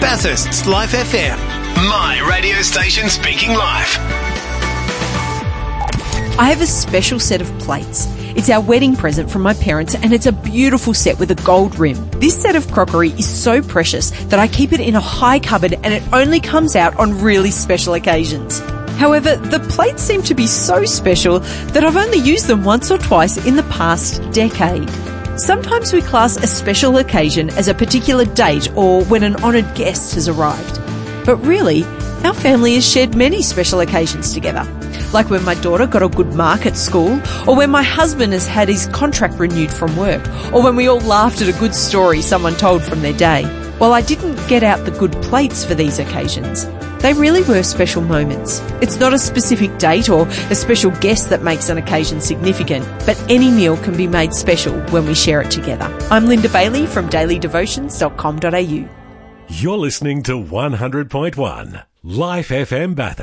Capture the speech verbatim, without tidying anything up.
Bathurst's Life F M. My radio station speaking live. I have a special set of plates. It's our wedding present from my parents, and it's a beautiful set with a gold rim. This set of crockery is so precious that I keep it in a high cupboard, and it only comes out on really special occasions. However, the plates seem to be so special that I've only used them once or twice in the past decade. Sometimes we class a special occasion as a particular date or when an honoured guest has arrived. But really, our family has shared many special occasions together, like when my daughter got a good mark at school, or when my husband has had his contract renewed from work, or when we all laughed at a good story someone told from their day. While I didn't get out the good plates for these occasions, they really were special moments. It's not a specific date or a special guest that makes an occasion significant, but any meal can be made special when we share it together. I'm Linda Bailey from daily devotions dot com dot a u. You're listening to one hundred point one Life F M Bathurst.